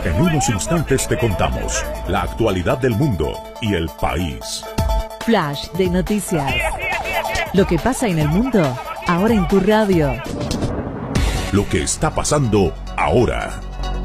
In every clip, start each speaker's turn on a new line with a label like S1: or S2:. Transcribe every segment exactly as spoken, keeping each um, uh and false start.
S1: En unos instantes te contamos la actualidad del mundo y el país.
S2: Flash de noticias. Lo que pasa en el mundo, ahora en tu radio.
S1: Lo que está pasando ahora.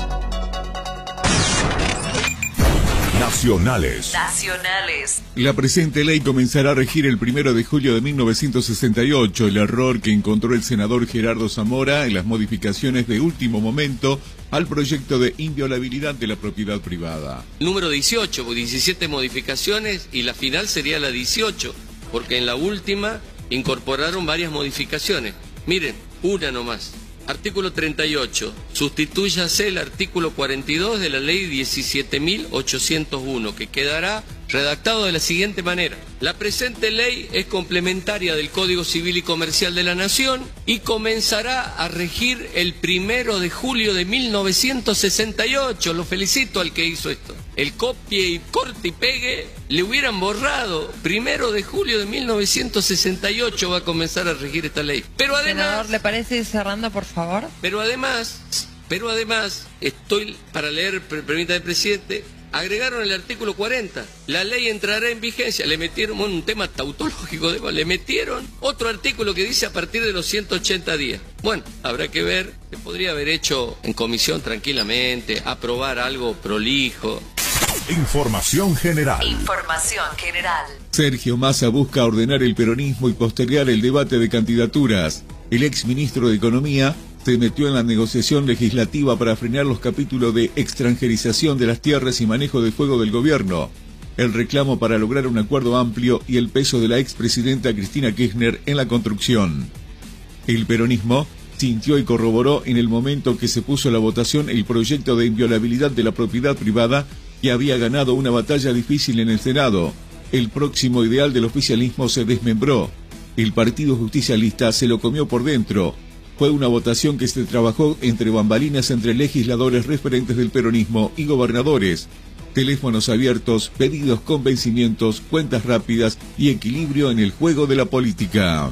S1: Nacionales.
S2: Nacionales.
S3: La presente ley comenzará a regir el primero de julio de mil novecientos sesenta y ocho. El error que encontró el senador Gerardo Zamora en las modificaciones de último momento al proyecto de inviolabilidad de la propiedad privada.
S4: Número dieciocho, diecisiete modificaciones y la final sería la dieciocho, porque en la última incorporaron varias modificaciones. Miren, una nomás. Artículo treinta y ocho. Sustitúyase el artículo cuarenta y dos de la ley diecisiete mil ochocientos uno, que quedará redactado de la siguiente manera. La presente ley es complementaria del Código Civil y Comercial de la Nación y comenzará a regir el primero de julio de mil novecientos sesenta y ocho. Lo felicito al que hizo esto. El copie y corte y pegue le hubieran borrado. Primero de julio de mil novecientos sesenta y ocho va a comenzar a regir esta ley. Pero además...
S5: Senador, ¿le parece ir cerrando, por favor?
S4: Pero además, pero además, estoy para leer, permítame, presidente, agregaron el artículo cuarenta. La ley entrará en vigencia. Le metieron un tema tautológico, le metieron otro artículo que dice a partir de los ciento ochenta días. Bueno, habrá que ver, se podría haber hecho en comisión tranquilamente, aprobar algo prolijo.
S1: Información general.
S2: Información general.
S3: Sergio Massa busca ordenar el peronismo y postergar el debate de candidaturas. El exministro de Economía se metió en la negociación legislativa para frenar los capítulos de extranjerización de las tierras y manejo de fuego del gobierno, el reclamo para lograr un acuerdo amplio y el peso de la expresidenta Cristina Kirchner en la construcción. El peronismo sintió y corroboró en el momento que se puso a la votación el proyecto de inviolabilidad de la propiedad privada, que había ganado una batalla difícil en el Senado. El próximo ideal del oficialismo se desmembró. El Partido Justicialista se lo comió por dentro. Fue una votación que se trabajó entre bambalinas entre legisladores referentes del peronismo y gobernadores. Teléfonos abiertos, pedidos con vencimientos, cuentas rápidas y equilibrio en el juego de la política.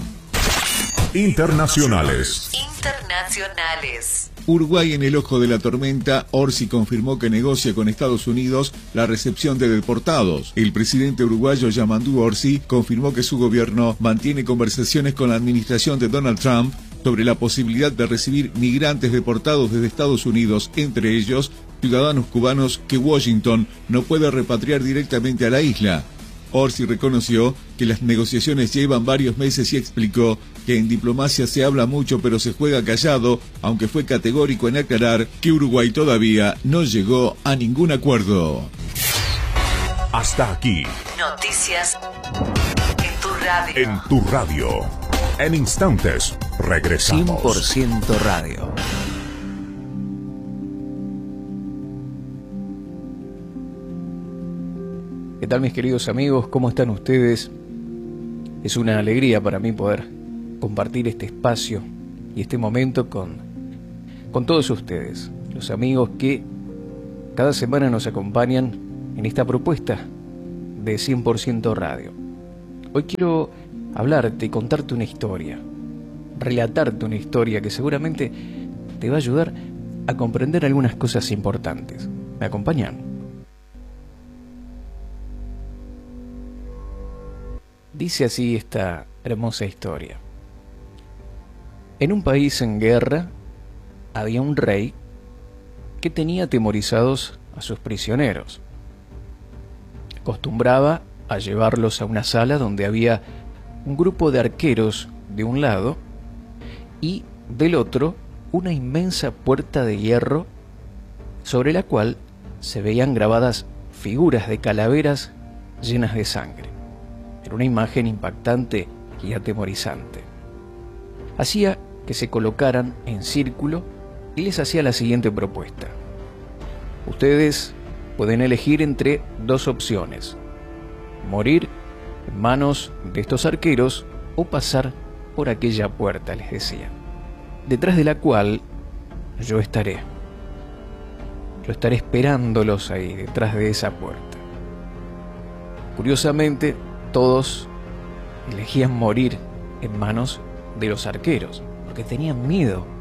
S1: Internacionales.
S2: Internacionales.
S3: Uruguay en el ojo de la tormenta. Orsi confirmó que negocia con Estados Unidos la recepción de deportados. El presidente uruguayo Yamandú Orsi confirmó que su gobierno mantiene conversaciones con la administración de Donald Trump sobre la posibilidad de recibir migrantes deportados desde Estados Unidos, entre ellos ciudadanos cubanos que Washington no puede repatriar directamente a la isla. Orsi reconoció que las negociaciones llevan varios meses y explicó que en diplomacia se habla mucho pero se juega callado, aunque fue categórico en aclarar que Uruguay todavía no llegó a ningún acuerdo.
S1: Hasta aquí.
S2: Noticias en tu radio.
S1: En tu radio. En instantes, regresamos.
S6: cien por ciento radio.
S7: ¿Qué tal, mis queridos amigos? ¿Cómo están ustedes? Es una alegría para mí poder compartir este espacio y este momento con, con todos ustedes, los amigos que cada semana nos acompañan en esta propuesta de cien por ciento radio. Hoy quiero hablarte y contarte una historia, relatarte una historia que seguramente te va a ayudar a comprender algunas cosas importantes. ¿Me acompañan? Dice así esta hermosa historia. En un país en guerra había un rey que tenía atemorizados a sus prisioneros. Acostumbraba a llevarlos a una sala donde había un grupo de arqueros de un lado y del otro una inmensa puerta de hierro sobre la cual se veían grabadas figuras de calaveras llenas de sangre. Era una imagen impactante y atemorizante. Hacía que se colocaran en círculo y les hacía la siguiente propuesta. Ustedes pueden elegir entre dos opciones: morir en manos de estos arqueros o pasar por aquella puerta, les decía, detrás de la cual yo estaré. Yo estaré esperándolos ahí, detrás de esa puerta. Curiosamente, todos elegían morir en manos de los arqueros, porque tenían miedo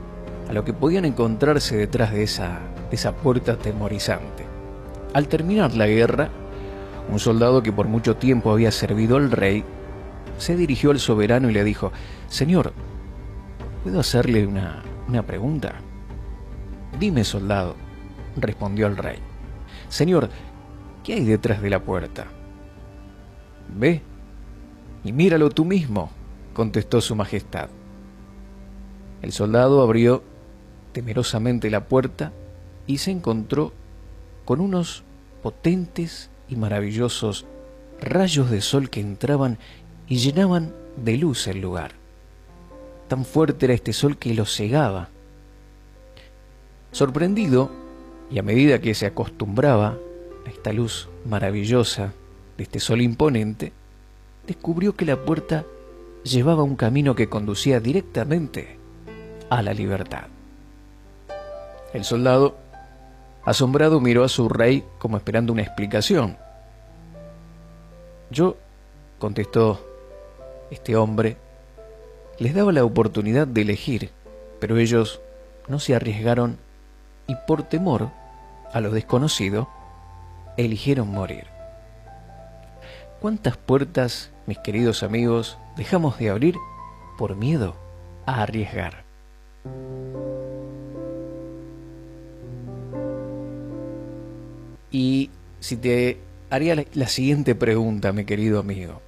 S7: a lo que podían encontrarse detrás de esa, de esa puerta atemorizante. Al terminar la guerra, un soldado que por mucho tiempo había servido al rey se dirigió al soberano y le dijo: «Señor, ¿puedo hacerle una, una pregunta?» «Dime, soldado», respondió el rey. «Señor, ¿qué hay detrás de la puerta?» «Ve y míralo tú mismo», contestó su majestad. El soldado abrió temerosamente la puerta y se encontró con unos potentes y maravillosos rayos de sol que entraban y llenaban de luz el lugar. Tan fuerte era este sol que lo cegaba. Sorprendido, y a medida que se acostumbraba a esta luz maravillosa de este sol imponente, descubrió que la puerta llevaba un camino que conducía directamente a la libertad. El soldado, asombrado, miró a su rey como esperando una explicación. «Yo», contestó este hombre, «les daba la oportunidad de elegir, pero ellos no se arriesgaron y por temor a lo desconocido, eligieron morir». ¿Cuántas puertas, mis queridos amigos, dejamos de abrir por miedo a arriesgar? Y si te haría la, la siguiente pregunta, mi querido amigo: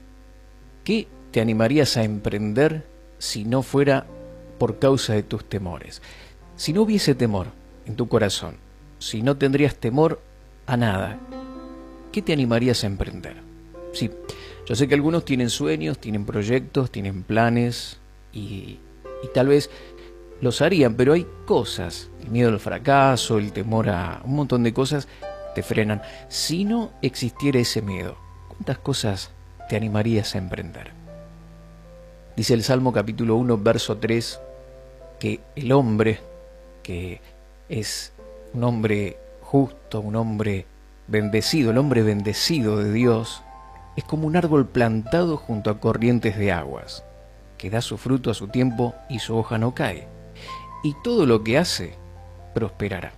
S7: ¿qué te animarías a emprender si no fuera por causa de tus temores? Si no hubiese temor en tu corazón, si no tendrías temor a nada, ¿qué te animarías a emprender? Sí, yo sé que algunos tienen sueños, tienen proyectos, tienen planes y, y tal vez los harían, pero hay cosas, el miedo al fracaso, el temor a un montón de cosas, te frenan. Si no existiera ese miedo, ¿cuántas cosas te animarías a emprender? Dice el Salmo capítulo uno, verso tres, que el hombre, que es un hombre justo, un hombre bendecido, el hombre bendecido de Dios, es como un árbol plantado junto a corrientes de aguas, que da su fruto a su tiempo y su hoja no cae, y todo lo que hace prosperará.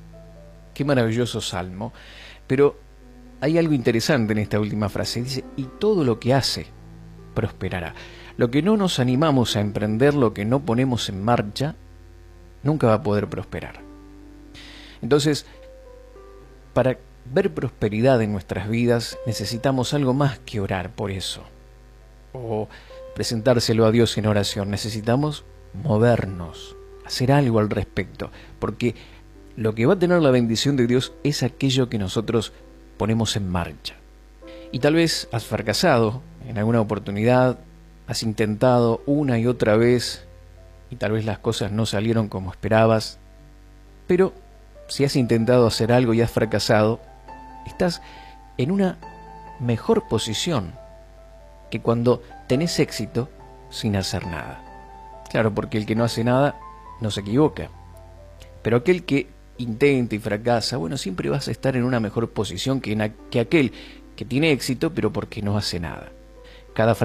S7: Qué maravilloso salmo, pero hay algo interesante en esta última frase. Dice, y todo lo que hace prosperará. Lo que no nos animamos a emprender, lo que no ponemos en marcha, nunca va a poder prosperar. Entonces, para ver prosperidad en nuestras vidas, necesitamos algo más que orar por eso, o presentárselo a Dios en oración. Necesitamos movernos, hacer algo al respecto, porque lo que va a tener la bendición de Dios es aquello que nosotros ponemos en marcha. Y tal vez has fracasado en alguna oportunidad, has intentado una y otra vez, y tal vez las cosas no salieron como esperabas, pero si has intentado hacer algo y has fracasado, estás en una mejor posición que cuando tenés éxito sin hacer nada. Claro, porque el que no hace nada no se equivoca, pero aquel que intenta y fracasa, bueno, siempre vas a estar en una mejor posición que, en a, que aquel que tiene éxito pero porque no hace nada. Cada